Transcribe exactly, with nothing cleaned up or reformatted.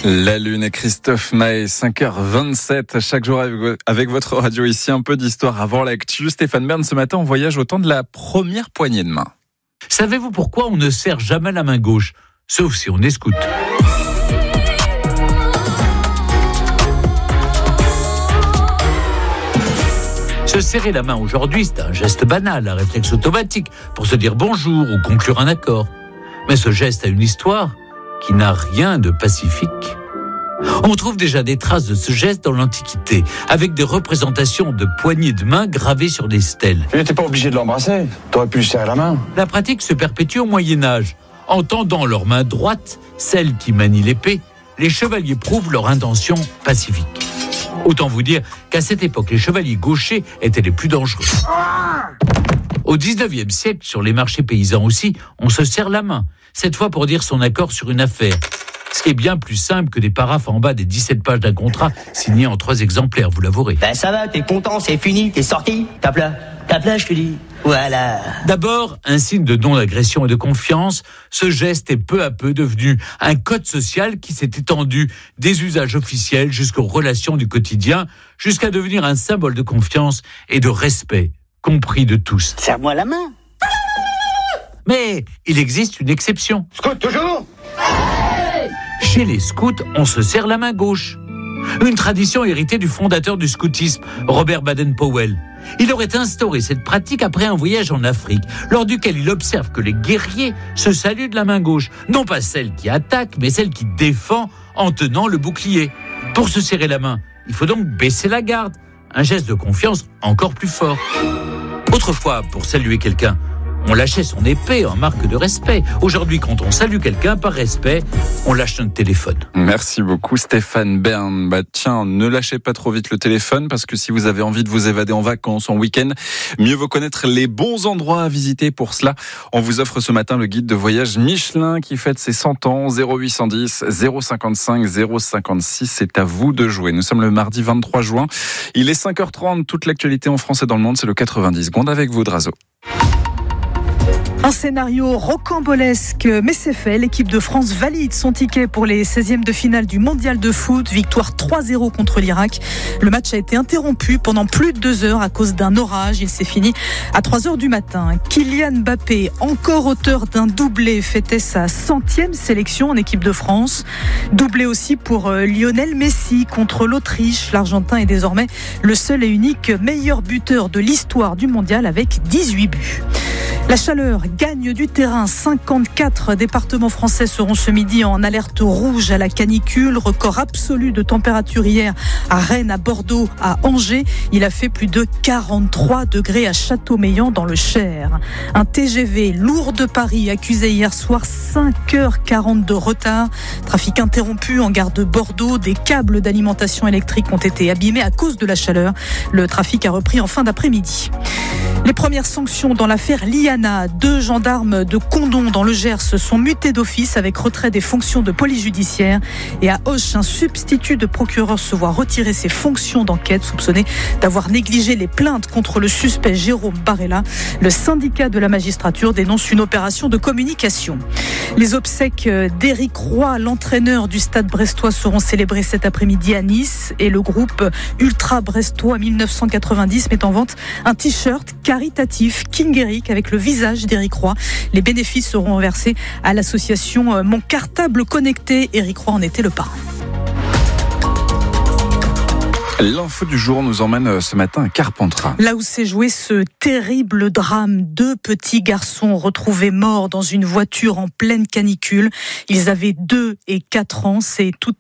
La Lune et Christophe Maé, cinq heures vingt-sept, chaque jour avec votre radio ici, un peu d'histoire avant l'actu. Stéphane Bern, ce matin, on voyage au temps de la première poignée de main. Savez-vous pourquoi on ne serre jamais la main gauche, sauf si on est scout? Se serrer la main aujourd'hui, c'est un geste banal, un réflexe automatique pour se dire bonjour ou conclure un accord. Mais ce geste a une histoire qui n'a rien de pacifique. On trouve déjà des traces de ce geste dans l'Antiquité, avec des représentations de poignées de main gravées sur des stèles. Tu n'étais pas obligé de l'embrasser, t'aurais pu lui serrer la main. La pratique se perpétue au Moyen-Âge. En tendant leur main droite, celle qui manie l'épée, les chevaliers prouvent leur intention pacifique. Autant vous dire qu'à cette époque, les chevaliers gauchers étaient les plus dangereux. Au dix-neuvième siècle, sur les marchés paysans aussi, on se serre la main, cette fois pour dire son accord sur une affaire. Ce qui est bien plus simple que des paraphes en bas des dix-sept pages d'un contrat signé en trois exemplaires, vous l'avouerez. Ben ça va, t'es content, c'est fini, t'es sorti, tape là, tape là, je te dis. Voilà. D'abord, un signe de non-agression et de confiance, ce geste est peu à peu devenu un code social qui s'est étendu des usages officiels jusqu'aux relations du quotidien, jusqu'à devenir un symbole de confiance et de respect, compris de tous. Serre-moi la main. Mais il existe une exception. Scout toujours. Chez les scouts, on se serre la main gauche. Une tradition héritée du fondateur du scoutisme, Robert Baden-Powell. Il aurait instauré cette pratique après un voyage en Afrique, lors duquel il observe que les guerriers se saluent de la main gauche. Non pas celle qui attaque, mais celle qui défend en tenant le bouclier. Pour se serrer la main, il faut donc baisser la garde. Un geste de confiance encore plus fort. Autrefois, pour saluer quelqu'un, on lâchait son épée en marque de respect. Aujourd'hui, quand on salue quelqu'un par respect, on lâche notre téléphone. Merci beaucoup Stéphane Bern. Bah tiens, ne lâchez pas trop vite le téléphone parce que si vous avez envie de vous évader en vacances, en week-end, mieux vaut connaître les bons endroits à visiter. Pour cela, on vous offre ce matin le guide de voyage Michelin qui fête ses cent ans. zéro huit cent dix, zéro cinquante-cinq, zéro cinquante-six. C'est à vous de jouer. Nous sommes le mardi vingt-trois juin. Il est cinq heures trente. Toute l'actualité en France et dans le monde, c'est le quatre-vingt-dix secondes avec vous, Drazo. Un scénario rocambolesque, mais c'est fait. L'équipe de France valide son ticket pour les seizièmes de finale du mondial de foot. Victoire trois zéro contre l'Irak. Le match a été interrompu pendant plus de deux heures à cause d'un orage. Il s'est fini à trois heures du matin. Kylian Mbappé, encore auteur d'un doublé, fêtait sa centième sélection en équipe de France. Doublé aussi pour Lionel Messi contre l'Autriche. L'Argentin est désormais le seul et unique meilleur buteur de l'histoire du mondial avec dix-huit buts. La chaleur gagne du terrain. cinquante-quatre départements français seront ce midi en alerte rouge à la canicule. Record absolu de température hier à Rennes, à Bordeaux, à Angers. Il a fait plus de quarante-trois degrés à Châteaumeillan dans le Cher. Un T G V lourd de Paris accusé hier soir cinq heures quarante de retard. Trafic interrompu en gare de Bordeaux. Des câbles d'alimentation électrique ont été abîmés à cause de la chaleur. Le trafic a repris en fin d'après-midi. Les premières sanctions dans l'affaire Liana. Deux gendarmes de Condom dans le Gers sont mutés d'office avec retrait des fonctions de police judiciaire. Et à Auch, un substitut de procureur se voit retirer ses fonctions d'enquête, soupçonné d'avoir négligé les plaintes contre le suspect Jérôme Barella. Le syndicat de la magistrature dénonce une opération de communication. Les obsèques d'Éric Roy, l'entraîneur du Stade brestois, seront célébrées cet après-midi à Nice. Et le groupe Ultra Brestois mille neuf cent quatre-vingt-dix met en vente un t-shirt caritatif King Eric avec le visage d'Éric Roy. Les bénéfices seront versés à l'association Mon Cartable Connecté. Éric Roy en était le parrain. L'info du jour nous emmène ce matin à Carpentras. Là où s'est joué ce terrible drame, deux petits garçons retrouvés morts dans une voiture en pleine canicule. Ils avaient deux et quatre ans. C'est toute